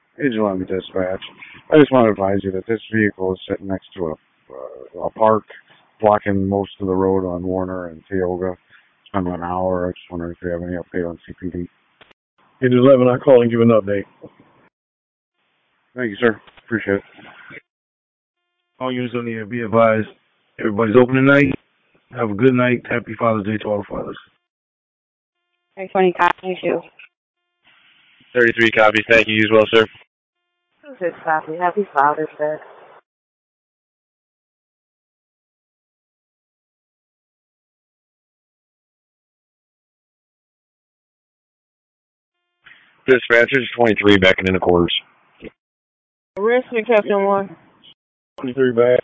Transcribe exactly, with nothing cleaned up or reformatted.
Agent eleven dispatch. I just want to advise you that this vehicle is sitting next to a, uh, a park, blocking most of the road on Warner and Tioga. It's been about an hour. I just wondering if you have any update on C P D. Agent eleven, I call and give an update. Thank you, sir. Appreciate it. All units on the air, be advised. Everybody's open tonight. Have a good night. Happy Father's Day to all fathers. twenty copy, you. thirty-three copy. Thank you as well, sir. Good copy. Happy Father's Day. Dispatchers twenty-three backing into quarters. Risk me, Captain One. twenty-three back.